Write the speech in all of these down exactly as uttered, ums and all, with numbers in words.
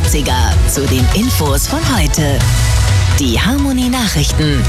achtziger zu den Infos von heute. Die Harmony Nachrichten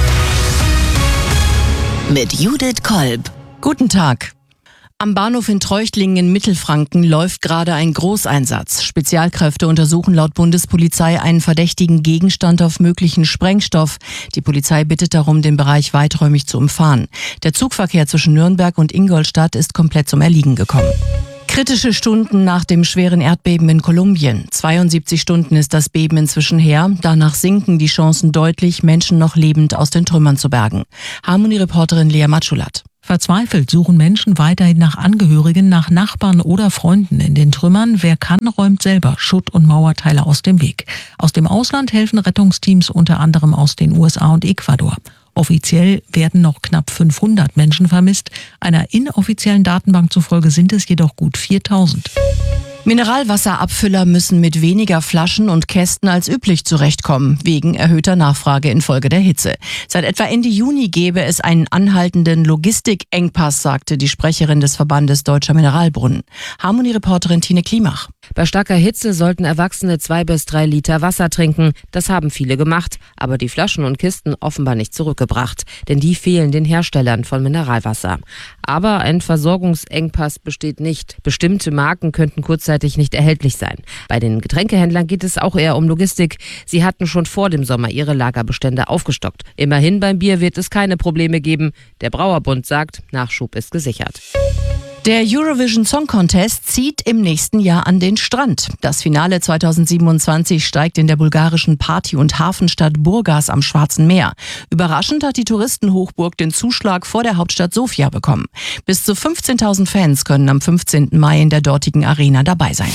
mit Judith Kolb. Guten Tag. Am Bahnhof in Treuchtlingen in Mittelfranken läuft gerade ein Großeinsatz. Spezialkräfte untersuchen laut Bundespolizei einen verdächtigen Gegenstand auf möglichen Sprengstoff. Die Polizei bittet darum, den Bereich weiträumig zu umfahren. Der Zugverkehr zwischen Nürnberg und Ingolstadt ist komplett zum Erliegen gekommen. Kritische Stunden nach dem schweren Erdbeben in Kolumbien. zweiundsiebzig Stunden ist das Beben inzwischen her. Danach sinken die Chancen deutlich, Menschen noch lebend aus den Trümmern zu bergen. Harmony-Reporterin Lea Matschulat. Verzweifelt suchen Menschen weiterhin nach Angehörigen, nach Nachbarn oder Freunden in den Trümmern. Wer kann, räumt selber Schutt- und Mauerteile aus dem Weg. Aus dem Ausland helfen Rettungsteams unter anderem aus den U S A und Ecuador. Offiziell werden noch knapp fünfhundert Menschen vermisst. Einer inoffiziellen Datenbank zufolge sind es jedoch gut viertausend. Mineralwasserabfüller müssen mit weniger Flaschen und Kästen als üblich zurechtkommen, wegen erhöhter Nachfrage infolge der Hitze. Seit etwa Ende Juni gäbe es einen anhaltenden Logistikengpass, sagte die Sprecherin des Verbandes Deutscher Mineralbrunnen. Harmony-Reporterin Tine Klimach. Bei starker Hitze sollten Erwachsene zwei bis drei Liter Wasser trinken. Das haben viele gemacht, aber die Flaschen und Kisten offenbar nicht zurückgebracht, denn die fehlen den Herstellern von Mineralwasser. Aber ein Versorgungsengpass besteht nicht. Bestimmte Marken könnten kurzzeitig nicht erhältlich sein. Bei den Getränkehändlern geht es auch eher um Logistik. Sie hatten schon vor dem Sommer ihre Lagerbestände aufgestockt. Immerhin beim Bier wird es keine Probleme geben. Der Brauerbund sagt, Nachschub ist gesichert. Der Eurovision Song Contest zieht im nächsten Jahr an den Strand. Das Finale zweitausendsiebenundzwanzig steigt in der bulgarischen Party- und Hafenstadt Burgas am Schwarzen Meer. Überraschend hat die Touristenhochburg den Zuschlag vor der Hauptstadt Sofia bekommen. Bis zu fünfzehntausend Fans können am fünfzehnten Mai in der dortigen Arena dabei sein.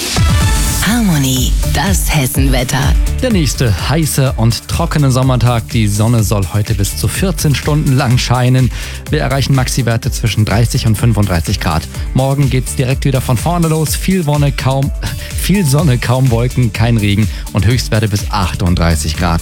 Harmony, das Hessenwetter. Der nächste heiße und trockene Sommertag. Die Sonne soll heute bis zu vierzehn Stunden lang scheinen. Wir erreichen Maxiwerte zwischen dreißig und fünfunddreißig Grad. Morgen geht's direkt wieder von vorne los. Viel Sonne, kaum, viel Sonne, kaum Wolken, kein Regen und Höchstwerte bis achtunddreißig Grad.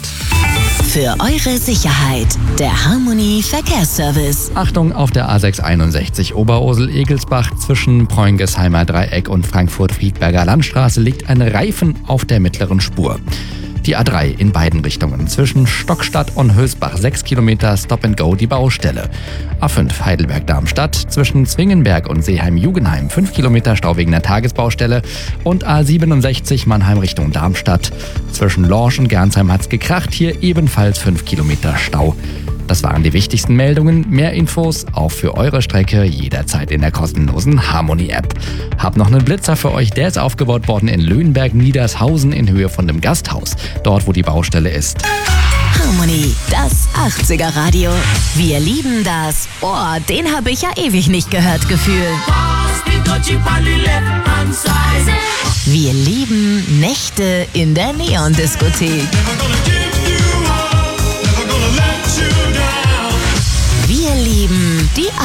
Für eure Sicherheit, der Harmony Verkehrsservice. Achtung auf der A sechshunderteinundsechzig Oberursel-Egelsbach zwischen Preungesheimer Dreieck und Frankfurt-Friedberger Landstraße liegt ein Reifen auf der mittleren Spur. Die A drei in beiden Richtungen zwischen Stockstadt und Hülsbach sechs Kilometer Stop and Go die Baustelle. A fünf Heidelberg-Darmstadt zwischen Zwingenberg und Seeheim-Jugenheim fünf Kilometer Stau wegen der Tagesbaustelle und A siebenundsechzig Mannheim Richtung Darmstadt zwischen Lorsch und Gernsheim hat's gekracht, hier ebenfalls fünf Kilometer Stau. Das waren die wichtigsten Meldungen. Mehr Infos auch für eure Strecke jederzeit in der kostenlosen Harmony-App. Hab noch einen Blitzer für euch, der ist aufgebaut worden in Löhnberg-Niedershausen in Höhe von dem Gasthaus, dort wo die Baustelle ist. Harmony, das achtziger Radio. Wir lieben das. Oh, den habe ich ja ewig nicht gehört, Gefühl. Wir lieben Nächte in der Neon-Diskothek. Wir lieben die